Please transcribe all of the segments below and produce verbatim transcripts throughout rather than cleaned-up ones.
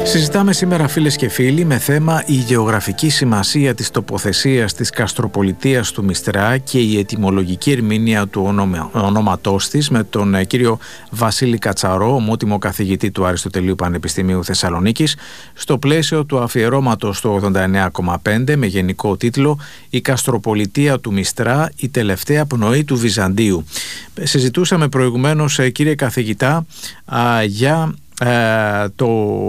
Συζητάμε σήμερα, φίλες και φίλοι, με θέμα η γεωγραφική σημασία της τοποθεσίας της καστροπολιτείας του Μυστρά και η ετυμολογική ερμηνεία του ονομα... ονόματός της με τον κύριο Βασίλη Κατσαρό, ομότιμο καθηγητή του Αριστοτελείου Πανεπιστημίου Θεσσαλονίκης, στο πλαίσιο του αφιερώματος του ογδόντα εννέα κόμμα πέντε με γενικό τίτλο «Η καστροπολιτεία του Μυστρά, η τελευταία πνοή του Βυζαντίου». Συζητούσαμε προηγουμένως, κύριε καθηγητά, για Ε, το,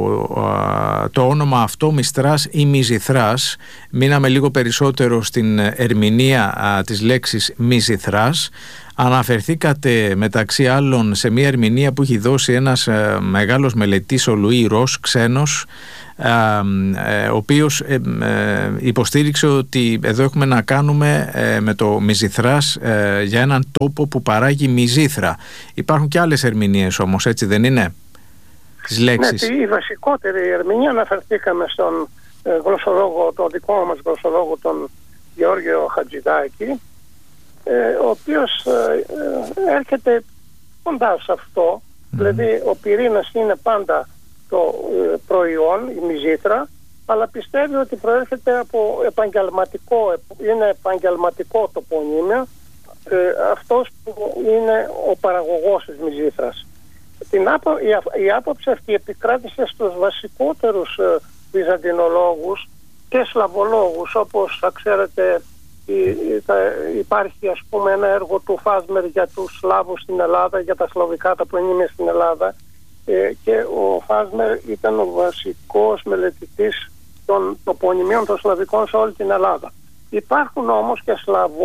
ε, το όνομα αυτό Μυστράς ή Μυζηθράς. Μείναμε λίγο περισσότερο στην ερμηνεία ε, της λέξης Μυζηθράς. Αναφερθήκατε μεταξύ άλλων σε μια ερμηνεία που έχει δώσει ένας ε, μεγάλος μελετής, ο Λουί Ρος, ξένος, ε, ε, ο οποίος ε, ε, υποστήριξε ότι εδώ έχουμε να κάνουμε ε, με το Μυζηθράς ε, για έναν τόπο που παράγει μυζήθρα. Υπάρχουν και άλλες ερμηνείες όμως, έτσι δεν είναι? Ναι, η βασικότερη ερμηνεία, αναφερθήκαμε στον ε, γλωσσολόγο, τον δικό μας γλωσσολόγο, τον Γεώργιο Χατζηδάκη, ε, ο οποίος ε, ε, έρχεται κοντά σε αυτό, mm. δηλαδή ο πυρήνας είναι πάντα το ε, προϊόν, η μυζήθρα, αλλά πιστεύει ότι προέρχεται από επαγγελματικό, είναι επαγγελματικό τοπονύμιο, ε, αυτός που είναι ο παραγωγός της μυζήθρας. Την άπο, η, η άποψη αυτή επικράτησε στους βασικότερους ε, βυζαντινολόγους και σλαβολόγους, όπως θα ξέρετε η, η, τα, υπάρχει ας πούμε ένα έργο του Φάσμερ για τους Σλάβους στην Ελλάδα, για τα σλαβικά τα πονήμια στην Ελλάδα, ε, και ο Φάσμερ ήταν ο βασικός μελετητής των τοπονημίων των σλαβικών σε όλη την Ελλάδα. Υπάρχουν όμως και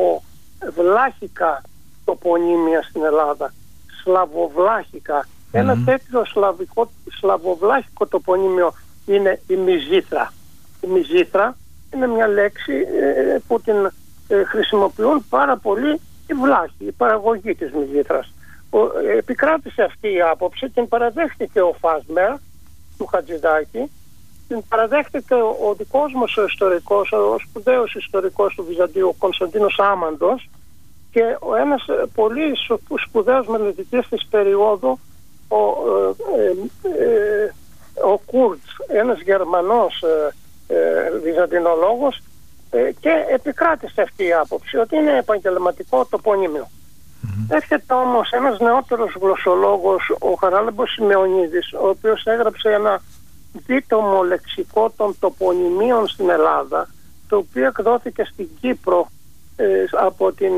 σλαβοβλάχικα τοπονήμια στην Ελλάδα, σλαβοβλάχικα. Ένα mm-hmm. τέτοιο σλαβικό, σλαβοβλάχικο τοπονύμιο είναι η μυζήθρα. Η μυζήθρα είναι μια λέξη ε, που την ε, χρησιμοποιούν πάρα πολύ οι βλάχοι, η παραγωγή της μυζήθρας. Ο, ε, επικράτησε αυτή η άποψη, την παραδέχτηκε ο Φάσμερ του Χατζηδάκη, την παραδέχτηκε ο, ο δικός μας ο ιστορικός, ο σπουδαίος ιστορικός του Βυζαντίου, ο Κωνσταντίνος Άμαντος, και ο ένας πολύ σπουδαίος μελετητής της περίοδου, ο, ε, ε, ε, ο Κούρτς, ένας Γερμανός ε, ε, βυζαντινολόγος, ε, και επικράτησε αυτή η άποψη ότι είναι επαγγελματικό τοπονύμιο. Mm-hmm. Έρχεται όμως ένας νεότερος γλωσσολόγος, ο Χαράλαμπος Σιμεωνίδης, ο οποίος έγραψε ένα δίτομο λεξικό των τοπονυμίων στην Ελλάδα, το οποίο εκδόθηκε στην Κύπρο ε, από την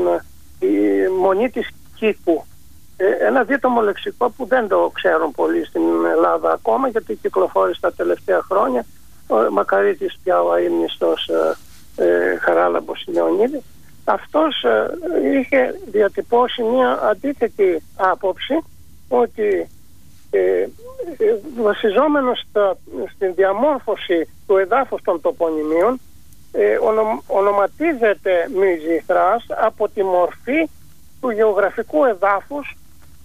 η Μονή της Κήπου. Ένα δίτομο λεξικό που δεν το ξέρουν πολύ στην Ελλάδα ακόμα, γιατί κυκλοφόρησε τα τελευταία χρόνια. Ο Μακαρίτης πια ο αείμνηστος ε, ε, Χαράλαμπος Σιμεωνίδη. Αυτός ε, είχε διατυπώσει μια αντίθετη άποψη, ότι ε, ε, βασιζόμενος στα, στην διαμόρφωση του εδάφους των τοπονημίων, ε, ονο, ονοματίζεται Μυζηθράς από τη μορφή του γεωγραφικού εδάφους,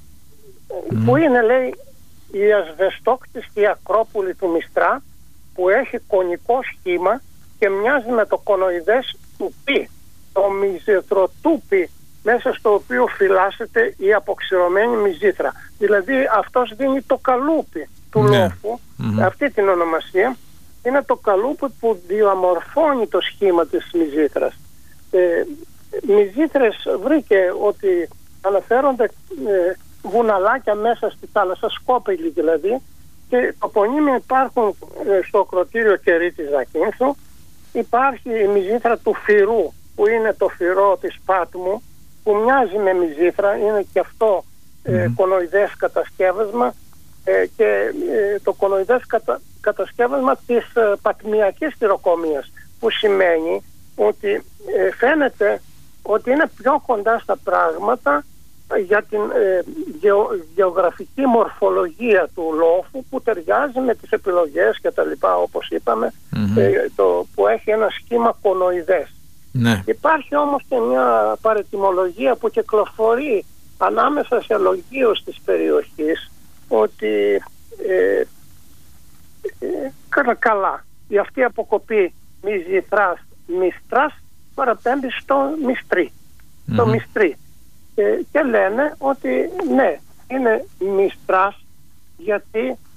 Mm. που είναι, λέει, η ασβεστόκτιστη Ακρόπολη του Μυστρά, που έχει κονικό σχήμα και μοιάζει με το κονοειδές του πι, το μυζεθροτούπι, μέσα στο οποίο φυλάσσεται η αποξηρωμένη μυζήθρα. Δηλαδή αυτός δίνει το καλούπι του mm. λόφου, mm-hmm. αυτή την ονομασία, είναι το καλούπι που διαμορφώνει το σχήμα της μυζήθρας. Ε, μυζήθρες βρήκε ότι αναφέρονται ε, βουναλάκια μέσα στη θάλασσα, σκόπελοι δηλαδή, και τοπονύμια υπάρχουν ε, στο ακροτήριο Κερί της Ζακίνθου. Υπάρχει η μυζήθρα του Φυρού, που είναι το φυρό της Πάτμου, που μοιάζει με μυζήθρα, είναι και αυτό ε, mm-hmm. κονοειδές κατασκεύασμα, ε, και ε, το κονοειδές κατα, κατασκεύασμα της ε, πατμιακής θηροκομείας, που σημαίνει ότι ε, φαίνεται ότι είναι πιο κοντά στα πράγματα για την ε, γεω, γεωγραφική μορφολογία του λόφου, που ταιριάζει με τις επιλογές και τα λοιπά, όπως είπαμε, mm-hmm. ε, το, που έχει ένα σχήμα κονοειδές. Ναι. Υπάρχει όμως και μια παρετιμολογία που κυκλοφορεί ανάμεσα σε λογίους της περιοχής, ότι ε, ε, καλά καλά η αυτή αποκοπή Μυζηθράς Μυστράς παραπέμπει στο Μυστρή, mm-hmm. το Μυστρή. Ε, και λένε ότι ναι, είναι Μυστράς γιατί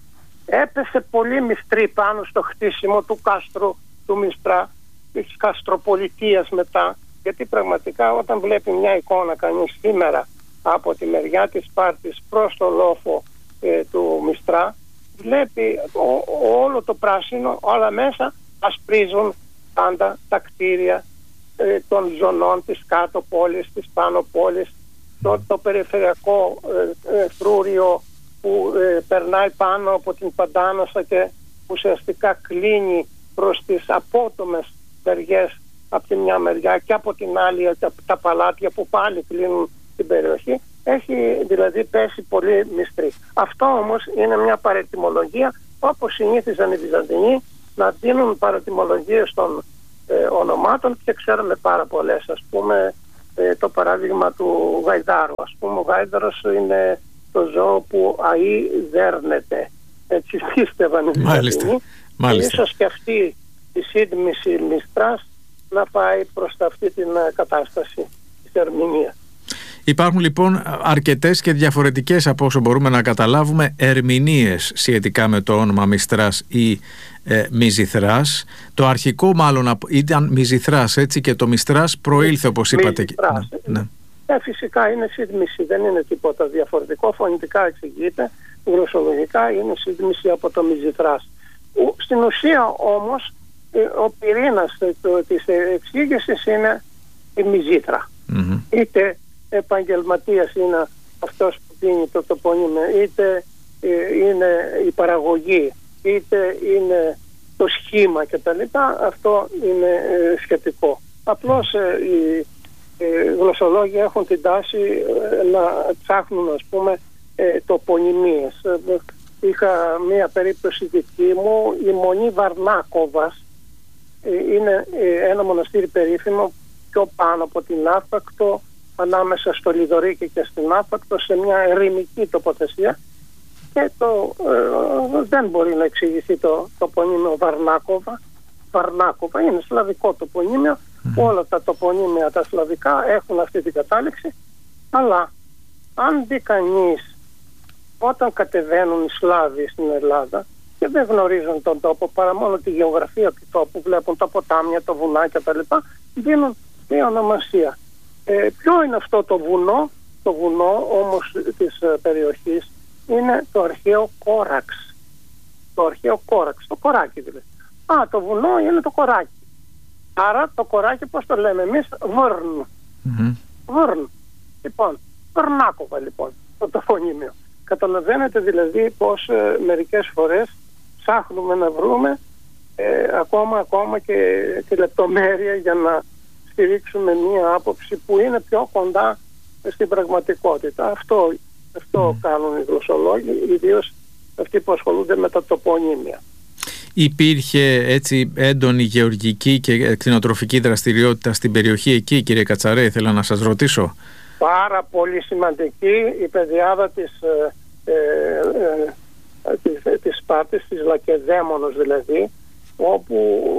έπεσε πολύ μυστρή πάνω στο χτίσιμο του κάστρου του Μιστρά, της καστροπολιτείας μετά, γιατί πραγματικά όταν βλέπει μια εικόνα κανείς σήμερα από τη μεριά της Σπάρτης προς το λόφο ε, του Μιστρά, βλέπει ο, όλο το πράσινο, όλα μέσα ασπρίζουν πάντα τα κτίρια ε, των ζωνών της κάτω πόλης, της πάνω πόλης, το, το περιφερειακό ε, ε, φρούριο που ε, περνάει πάνω από την Παντάνοσα και ουσιαστικά κλείνει προς τις απότομες μεριές από τη μια μεριά και από την άλλη τα, τα παλάτια που πάλι κλείνουν την περιοχή. Έχει δηλαδή πέσει πολύ μυστρή. Αυτό όμως είναι μια παρετιμολογία, όπως συνήθιζαν οι Βυζαντινοί να δίνουν παρετιμολογίες των ε, ονομάτων, και ξέρουμε πάρα πολλές. Ας πούμε ε, το παράδειγμα του Γαϊδάρου. Ας πούμε ο Γάιδαρος είναι το ζώο που αεί δέρνεται. Έτσι πίστευαν οι Βυζαντινοί. Ίσως και αυτή η σύντμηση Μιστράς να πάει προς αυτή την κατάσταση της ερμηνείας. Υπάρχουν λοιπόν αρκετές και διαφορετικές, από όσο μπορούμε να καταλάβουμε, ερμηνείες σχετικά με το όνομα Μιστράς ή ε, Μυζηθράς. Το αρχικό μάλλον ήταν Μυζηθράς, έτσι, και το Μιστράς προήλθε, όπως είπατε. Μυζηθράς. Ναι, ναι. Ε, φυσικά είναι σύντμηση, δεν είναι τίποτα διαφορετικό. Φωνητικά εξηγείται, γλωσσολογικά είναι σύντμηση από το Μυζηθράς. Στην ουσία όμως ο πυρήνας της εξήγησης είναι η Μυζήθρα. Mm-hmm. Είτε επαγγελματίας είναι αυτός που δίνει το τοπόνυμο, είτε είναι η παραγωγή, είτε είναι το σχήμα κτλ. Αυτό είναι σχετικό. Απλώς οι γλωσσολόγοι έχουν την τάση να ψάχνουν, ας πούμε, τοπονυμίες. Είχα μία περίπτωση δική μου, η Μονή Βαρνάκοβας, είναι ένα μοναστήρι περίφημο πιο πάνω από την Άφακτο, ανάμεσα στο Λιδωρίκι και στην Άφακτο, σε μια ερημική τοποθεσία, και το, ε, δεν μπορεί να εξηγηθεί το τοπονύμιο Βαρνάκοβα. Βαρνάκοβα είναι σλαβικό τοπονύμιο, mm. όλα τα τοπονύμια τα σλαβικά έχουν αυτή την κατάληξη, αλλά αν δει κανείς όταν κατεβαίνουν οι Σλάβοι στην Ελλάδα και δεν γνωρίζουν τον τόπο παρά μόνο τη γεωγραφία του τόπου, βλέπουν τα ποτάμια, τα βουνά κτλ, δίνουν μια ονομασία. Ε, ποιο είναι αυτό το βουνό? Το βουνό όμως της ε, περιοχής είναι το αρχαίο Κόραξ. Το αρχαίο Κόραξ, το κοράκι δηλαδή. Α, το βουνό είναι το κοράκι. Άρα το κοράκι πώς το λέμε εμείς? Βόρν. Mm-hmm. Βόρν. Λοιπόν, Βαρνάκοβα λοιπόν, το τοπονύμιο. Καταλαβαίνετε δηλαδή πως ε, μερικές φορές ψάχνουμε να βρούμε ε, ακόμα, ακόμα και τη λεπτομέρεια για να στηρίξουμε μία άποψη που είναι πιο κοντά στην πραγματικότητα. Αυτό, αυτό mm. κάνουν οι γλωσσολόγοι, ιδίως αυτοί που ασχολούνται με τα τοπονύμια. Υπήρχε έτσι έντονη γεωργική και κτηνοτροφική δραστηριότητα στην περιοχή εκεί, κύριε Κατσαρέ? Ήθελα να σας ρωτήσω. Πάρα πολύ σημαντική η πεδιάδα της, ε, ε, ε, της, της Σπάρτης, της Λακεδαίμονος δηλαδή, όπου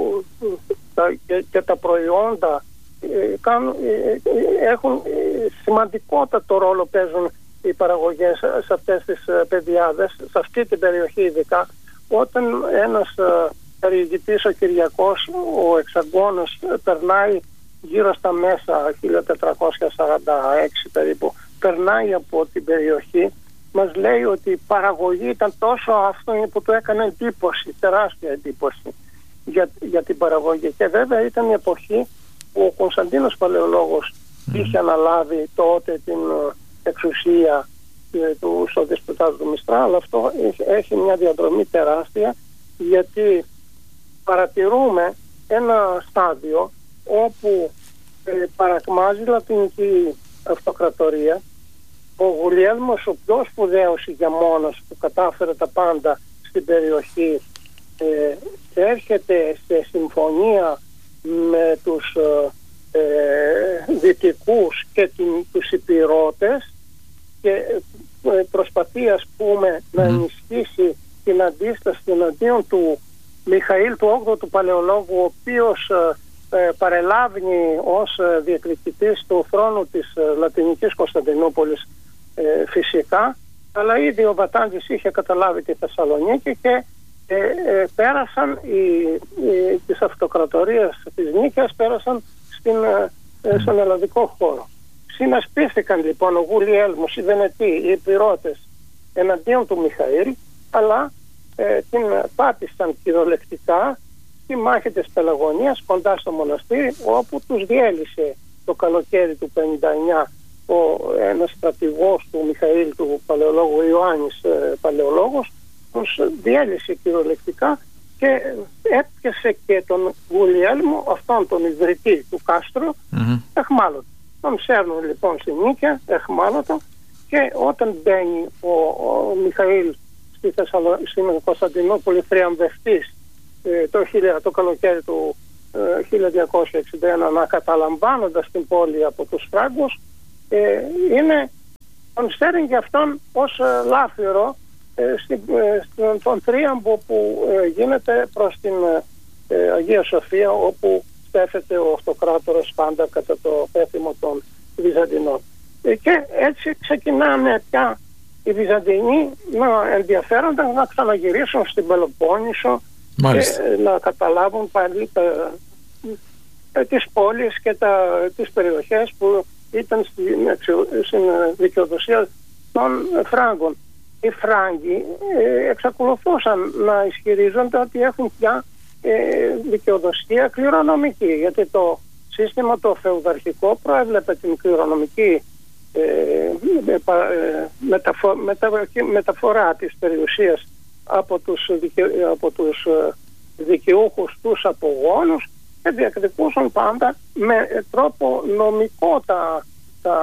τα, και, και τα προϊόντα ε, κάνουν, ε, έχουν ε, σημαντικότατο ρόλο παίζουν οι παραγωγές σε αυτές τις ε, πεδιάδες, σε αυτή την περιοχή ειδικά. Όταν ένας ε, περιηγητής, ο Κυριακός, ο Εξαγκώνος, ε, περνάει γύρω στα μέσα χίλια τετρακόσια σαράντα έξι περίπου, περνάει από την περιοχή, μας λέει ότι η παραγωγή ήταν τόσο αυτό που του έκανε εντύπωση, τεράστια εντύπωση για, για την παραγωγή. Και βέβαια ήταν η εποχή που ο Κωνσταντίνος Παλαιολόγος mm. είχε αναλάβει τότε την εξουσία του στο δεσποτάζ του Μιστρά, αλλά αυτό έχει μια διαδρομή τεράστια, γιατί παρατηρούμε ένα στάδιο όπου ε, παρακμάζει η Λατινική Αυτοκρατορία. Ο Γουλιέλμος, ο πιο σπουδαίος ηγεμόνας που κατάφερε τα πάντα στην περιοχή, ε, έρχεται σε συμφωνία με τους ε, ε, δυτικούς και την, τους Υπηρώτες και ε, προσπαθεί, ας πούμε, mm. να ενισχύσει την αντίσταση εναντίον του Μιχαήλ του όγδοου του Παλαιολόγου, ο οποίος ε, παρελάβει ως ε, διεκδικητής του θρόνου της ε, Λατινικής Κωνσταντινούπολης ε, φυσικά, αλλά ήδη ο Βατάντζης είχε καταλάβει τη Θεσσαλονίκη και ε, ε, πέρασαν οι, οι, τις αυτοκρατορίες της Νίκαιας πέρασαν στην, ε, στον ελλαδικό χώρο. Συνασπίστηκαν λοιπόν ο Γουλιέλμος, οι Βενετοί, οι Επιρώτες εναντίον του Μιχαήλ, αλλά ε, την πάτησαν κυριολεκτικά στη μάχη της Πελαγωνίας κοντά στο μοναστήρι, όπου τους διέλυσε το καλοκαίρι του πενήντα εννιά ο, ένας στρατηγός του Μιχαήλ, του παλαιολόγου Ιωάννης ε, Παλαιολόγος, τους διέλυσε κυριολεκτικά και έπιασε και τον Γουλιέλμο, αυτόν τον ιδρυτή του κάστρου, mm-hmm. εχμάλωτο. Τον σέρνουν λοιπόν στη Νίκαια εχμάλωτο, και όταν μπαίνει ο, ο Μιχαήλ στη Θεσσαλο... στην Κωνσταντινούπολη θριαμβευτής ε, το, το καλοκαίρι του ε, χίλια διακόσια εξήντα ένα, ανακαταλαμβάνοντας την πόλη από τους Φράγκους, ε, είναι τον στέλνει και αυτόν ως ε, λάφυρο ε, στην, ε, στον θρίαμβο που ε, γίνεται προς την ε, Αγία Σοφία, όπου στέφεται ο αυτοκράτορας πάντα κατά το πέθυμο των Βυζαντινών. Ε, και έτσι ξεκινάνε πια οι Βυζαντινοί να ενδιαφέρονται να ξαναγυρίσουν στην Πελοπόννησο και να καταλάβουν πάλι τα, τις πόλεις και τα, τις περιοχές που ήταν στην, στην δικαιοδοσία των Φράγκων. Οι Φράγκοι ε, εξακολουθούσαν να ισχυρίζονται ότι έχουν πια ε, δικαιοδοσία κληρονομική, γιατί το σύστημα το φεουδαρχικό προέβλεπε την κληρονομική ε, μεταφο, μετα, μεταφορά της περιουσίας από τους, δικαι, από τους δικαιούχους τους απογόνους, και διεκδικούσαν πάντα με τρόπο νομικό τα, τα,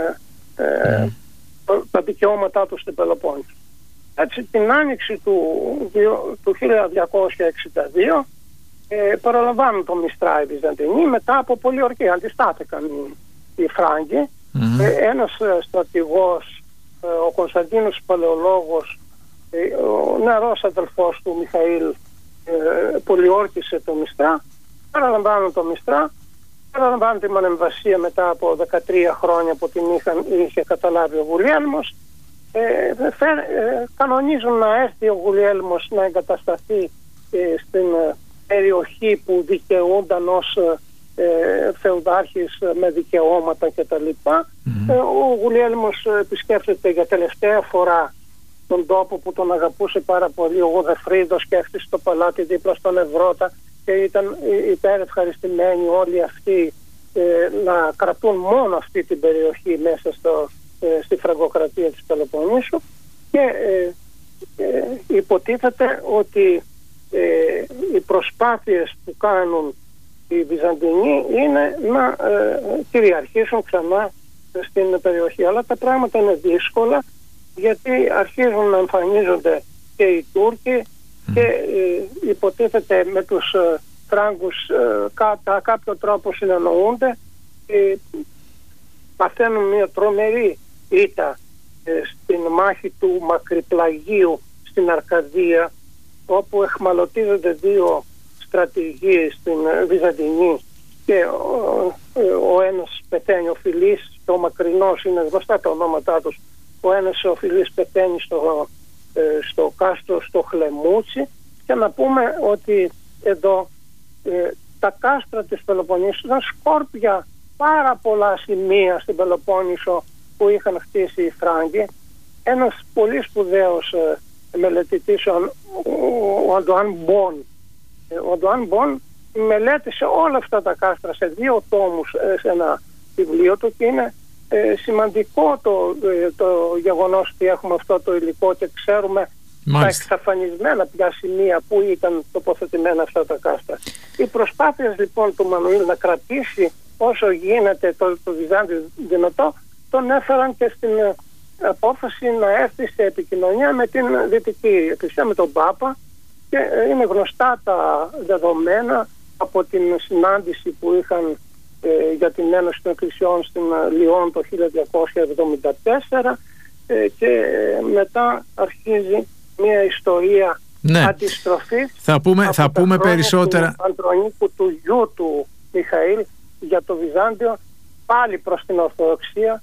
ε, mm. τα δικαιώματά τους στην Πελοπόννησο. Έτσι την άνοιξη του, του χίλια διακόσια εξήντα δύο ε, παραλαμβάνουν το Μιστρά οι Βυζαντινοί, μετά από πολιορκία αντιστάθηκαν οι, οι Φράγκοι. Mm-hmm. ε, ένας στρατηγός, ε, ο Κωνσταντίνος Παλαιολόγος, ε, ο νεαρός αδελφός του Μιχαήλ, ε, πολιόρκησε το Μιστρά, παραλαμβάνουν το Μιστρά, παραλαμβάνουν τη Μονεμβασία μετά από δεκατρία χρόνια που την είχαν, είχε καταλάβει ο Γουλιέλμος. Ε, φε, ε, κανονίζουν να έρθει ο Γουλιέλμος να εγκατασταθεί ε, στην ε, περιοχή που δικαιούνταν ως ε, φεουδάρχης με δικαιώματα κτλ. Mm-hmm. Ε, ο Γουλιέλμος επισκέφτεται για τελευταία φορά τον τόπο που τον αγαπούσε πάρα πολύ. Ο Γοδεφρίδος σκέφτησε το παλάτι δίπλα στον Ευρώτα και ήταν υπερευχαριστημένοι όλοι αυτοί ε, να κρατούν μόνο αυτή την περιοχή μέσα στο, ε, στη φραγκοκρατία της Πελοποννήσου, και ε, ε, υποτίθεται ότι ε, οι προσπάθειες που κάνουν οι Βυζαντινοί είναι να ε, κυριαρχήσουν ξανά στην περιοχή. Αλλά τα πράγματα είναι δύσκολα, γιατί αρχίζουν να εμφανίζονται και οι Τούρκοι mm. και ε, υποτίθεται με τους ε, Φράγκους ε, κατά κάποιο τρόπο συνεννοούνται, ε, παθαίνουν μια τρομερή ήττα ε, στην μάχη του Μακρυπλαγίου στην Αρκαδία, όπου εχμαλωτίζονται δύο στρατηγοί στην Βυζαντινή και ο, ο ένας πεθαίνει, ο Φιλής και ο Μακρινός, είναι γνωστά τα ονόματά τους. Ο ένας ο Φιλής πεθαίνει στο, ε, στο κάστρο στο Χλεμούτσι, και να πούμε ότι εδώ ε, τα κάστρα της Πελοποννήσου ήταν σκόρπια πάρα πολλά σημεία στην Πελοπόννησο που είχαν χτίσει οι Φράγκοι. Ένας πολύ σπουδαίος ε, μελετητής, ο, ο, ο Αντουάν Μπον, ο Αντουάν Μπον μελέτησε όλα αυτά τα κάστρα σε δύο τόμους ε, σε ένα βιβλίο του, και είναι ε, σημαντικό το, ε, το γεγονός ότι έχουμε αυτό το υλικό και ξέρουμε Μάλιστα. τα εξαφανισμένα πια σημεία που ήταν τοποθετημένα αυτά τα κάστρα. Οι προσπάθειες λοιπόν του Μανουήλ να κρατήσει όσο γίνεται το, το Βυζάντιο δυνατό τον έφεραν και στην ε, απόφαση να έρθει σε επικοινωνία με την Δυτική Εκκλησία, με τον Πάπα, και ε, είναι γνωστά τα δεδομένα από την συνάντηση που είχαν ε, για την Ένωση των Εκκλησιών στην Λιόν το χίλια διακόσια εβδομήντα τέσσερα, ε, και ε, μετά αρχίζει μια ιστορία ναι. αντιστροφής. Θα πούμε, θα πούμε περισσότερα. Του Αντρονίκου, του γιου του Μιχαήλ, για το Βυζάντιο, πάλι προς την Ορθοδοξία,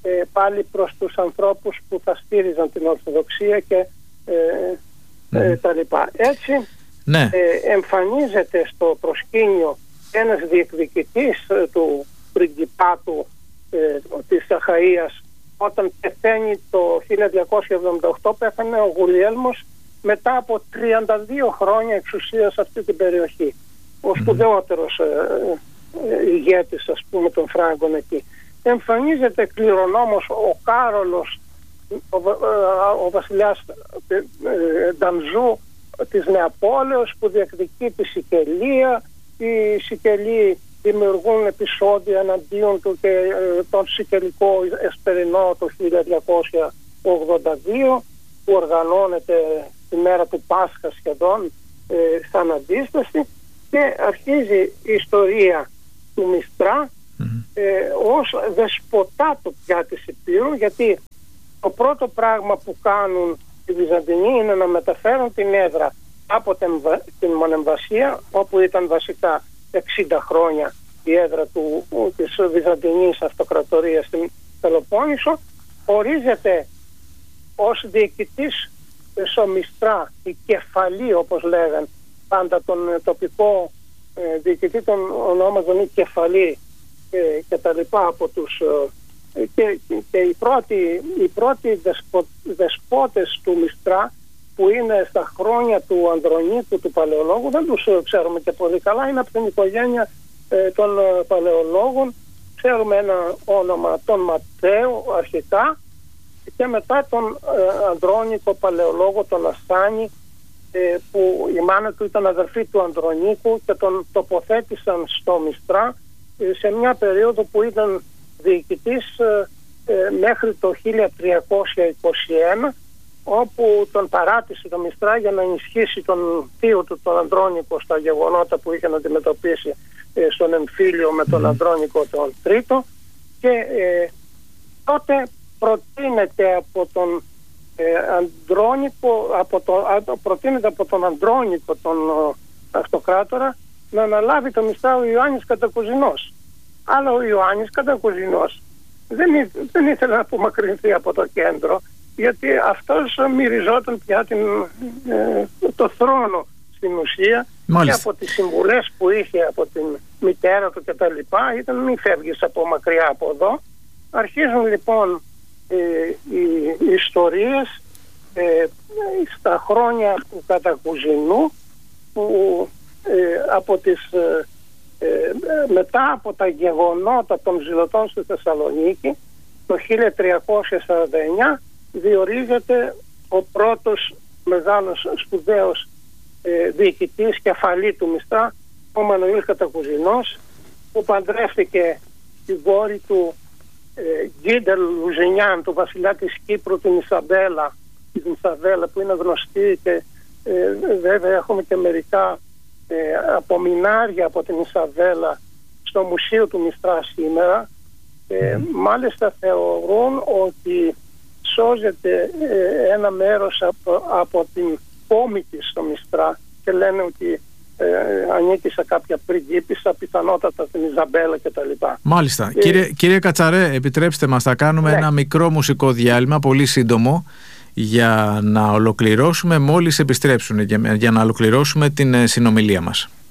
ε, πάλι προς τους ανθρώπους που θα στήριζαν την Ορθοδοξία και ε, ε, ε, τα λοιπά. Έτσι ναι. ε, εμφανίζεται στο προσκήνιο ένας διεκδικητής ε, του πριγκιπάτου ε, της Αχαΐας. Όταν πεθαίνει το χίλια διακόσια εβδομήντα οκτώ, πέθανε ο Γουλιέλμος μετά από τριάντα δύο χρόνια εξουσίας σε αυτή την περιοχή. Ο σπουδαιότερος ε, ε, ηγέτης, ας πούμε, των Φράγκων εκεί. Εμφανίζεται κληρονόμος ο Κάρολος, ο, ο βασιλιάς ε, ε, Ντανζού της Νεαπόλεως, που διεκδικεί τη Σικελία. Οι Σικελοί δημιουργούν επεισόδια εναντίον του και ε, τον Σικελικό Εσπερινό το χίλια διακόσια ογδόντα δύο, που οργανώνεται τη μέρα του Πάσχα σχεδόν ε, σαν αντίσταση, και αρχίζει η ιστορία του Μιστρά mm-hmm. ε, ως δεσποτάτο πια της Υπήρου, γιατί το πρώτο πράγμα που κάνουν οι Βυζαντινοί είναι να μεταφέρουν την έδρα από την Μονεμβασία, όπου ήταν βασικά εξήντα χρόνια η έδρα του, της Βυζαντινής Αυτοκρατορίας στην Πελοπόννησο. Ορίζεται ως διοικητής στο Μιστρά, η κεφαλή όπως λέγαν πάντα, τον τοπικό ε, διοικητή, τον ονόμαζαν η κεφαλή ε, και τα λοιπά από τους ε, και, και οι πρώτοι, οι πρώτοι δεσπο, δεσπότες του Μιστρά, που είναι στα χρόνια του Ανδρονίκου του Παλαιολόγου, δεν τους ξέρουμε και πολύ καλά, είναι από την οικογένεια ε, των ε, Παλαιολόγων. Ξέρουμε ένα όνομα, τον Ματθαίο αρχικά, και μετά τον ε, Ανδρώνικο Παλαιολόγο, τον Ασάνη, ε, που η μάνα του ήταν αδερφή του Ανδρονίκου, και τον τοποθέτησαν στο Μιστρά ε, σε μια περίοδο που ήταν διοικητής ε, ε, μέχρι το χίλια τριακόσια είκοσι ένα, όπου τον παράτησε το Μιστρά για να ενισχύσει τον θείο του, τον Ανδρώνικο, στα γεγονότα που είχε να αντιμετωπίσει ε, στον εμφύλιο με τον Ανδρώνικο τον Τρίτο, και ε, τότε προτείνεται από τον ε, Ανδρώνικο, από το, α, προτείνεται από τον Ανδρώνικο τον ο, αυτοκράτορα, να αναλάβει το Μιστρά ο Ιωάννης Κατακουζινός. Αλλά ο Ιωάννης Κατακουζινός δεν, δεν ήθελε να απομακρυνθεί από το κέντρο, γιατί αυτός μυριζόταν πια την, ε, το θρόνο στην ουσία. Μάλιστα. Και από τις συμβουλές που είχε από την μητέρα του και τα λοιπά ήταν μην φεύγεις από μακριά από εδώ. Αρχίζουν λοιπόν ε, οι, οι ιστορίες ε, στα χρόνια του Κατακουζινού, που ε, από τις, ε, ε, μετά από τα γεγονότα των Ζηλωτών στη Θεσσαλονίκη το χίλια τριακόσια σαράντα εννιά διορίζεται ο πρώτος μεγάλος σπουδαίος ε, διοικητής, κεφαλή του Μιστρά, ο Μανουήλ Κατακουζινός, που παντρεύτηκε την κόρη του ε, Γκίντερ Λουζινιάν, του βασιλιά της Κύπρου, την Ισαμπέλα, την Ισαβέλα, που είναι γνωστή, και ε, βέβαια έχουμε και μερικά ε, απομεινάρια από την Ισαβέλα στο μουσείο του Μιστρά σήμερα. Ε, μάλιστα θεωρούν ότι σώζεται ε, ένα μέρος από, από την κόμη της στο Μιστρά, και λένε ότι ε, ανήκει σε κάποια πριγκίπισσα, πιθανότατα την Ιζαμπέλα κτλ. Μάλιστα. Ε, κύριε, κύριε Κατσαρέ, επιτρέψτε μας, θα κάνουμε ναι. ένα μικρό μουσικό διάλειμμα, πολύ σύντομο, για να ολοκληρώσουμε μόλις επιστρέψουν, για, για να ολοκληρώσουμε την συνομιλία μας.